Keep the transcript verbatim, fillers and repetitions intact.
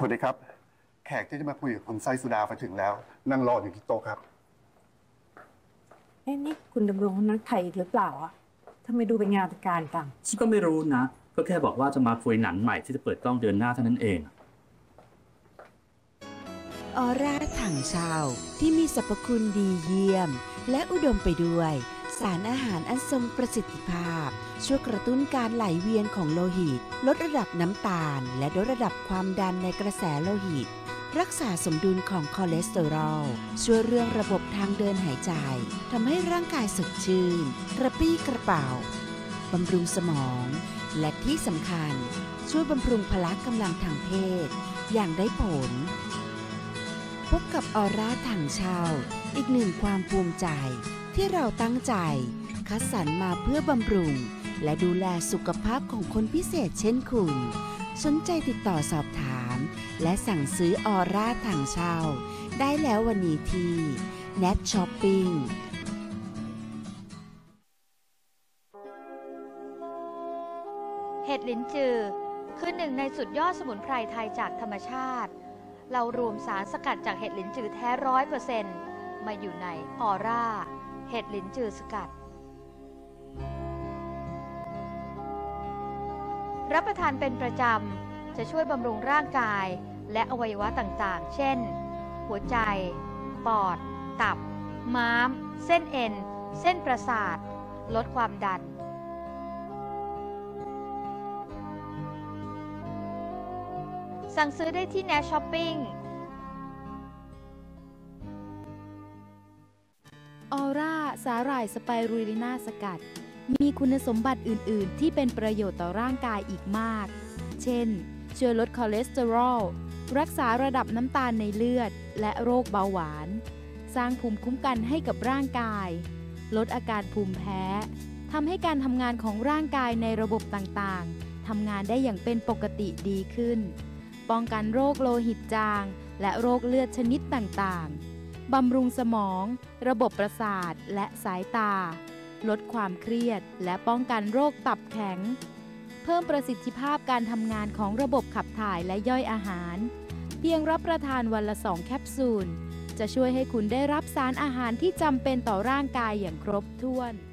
วัสดีครับแขกที่จะมาคุยกับคุณไซสุดามาถึงแล้วนั่งรออยู่ที่โต๊ะครับเอ้นี่คุณดำรงนักไทยหรือเปล่าอ่ะทำไมดูเป็นงานการจังฉันก็ไม่รู้นะก็แค่บอกว่าจะมาคุยหนังใหม่ที่จะเปิดกล้องเดือนหน้าเท่านั้นเองออร่าถังเช่าที่มีสรรพคุณดีเยี่ยมและอุดมไปด้วยสารอาหารอันทรงประสิทธิภาพช่วยกระตุ้นการไหลเวียนของโลหิตลดระดับน้ำตาลและลดระดับความดันในกระแสโลหิตรักษาสมดุลของคอเลสเตอรอลช่วยเรื่องระบบทางเดินหายใจทำให้ร่างกายสดชื่นกระปรี้กระเป๋าบำรุงสมองและที่สำคัญช่วยบำรุงพละกำลังทางเพศอย่างได้ผลพบกับออร่าถังเช่าอีกหนึ่งความภูมิใจที่เราตั้งใจคัดสรรมาเพื่อบำรุงและดูแลสุขภาพของคนพิเศษเช่นคุณสนใจติดต่อสอบถามและสั่งซื้อออร่าถังเช่าได้แล้ววันนี้ที่ เน็ต ช้อปปิ้งเห็ดลิ้นจือคือหนึ่งในสุดยอดสมุนไพรไทยจากธรรมชาติเรารวมสารสกัดจากเห็ดลิ้นจือแท้ร้อยเปอร์เซ็นต์มาอยู่ในออร่าเห็ดลิ้นจือสกัดรับประทานเป็นประจำจะช่วยบำรุงร่างกายและอวัยวะต่างๆเช่นหัวใจปอดตับม้ามเส้นเอ็นเส้นประสาทลดความดันสั่งซื้อได้ที่ เน็ต ช้อปปิ้งออร่าสาหร่ายสไปรูลิน่าสกัดมีคุณสมบัติอื่น ๆ ที่เป็นประโยชน์ต่อร่างกายอีกมากเช่นช่วยลดคอเลสเตอรอลรักษาระดับน้ำตาลในเลือดและโรคเบาหวานสร้างภูมิคุ้มกันให้กับร่างกายลดอาการภูมิแพ้ทำให้การทำงานของร่างกายในระบบต่างๆทำงานได้อย่างเป็นปกติดีขึ้นป้องกันโรคโลหิตจางและโรคเลือดชนิดต่างๆบำรุงสมองระบบประสาทและสายตาลดความเครียดและป้องกันโรคตับแข็งเพิ่มประสิทธิภาพการทำงานของระบบขับถ่ายและย่อยอาหารเพียงรับประทานวันละสองแคปซูลจะช่วยให้คุณได้รับสารอาหารที่จำเป็นต่อร่างกายอย่างครบถ้วน